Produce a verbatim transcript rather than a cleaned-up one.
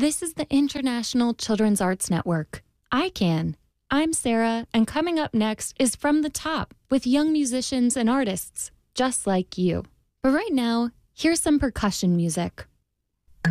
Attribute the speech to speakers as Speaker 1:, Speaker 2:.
Speaker 1: This is the International Children's Arts Network. I Can. I'm Sarah, and coming up next is From the Top with young musicians and artists just like you. But right now, here's some percussion music.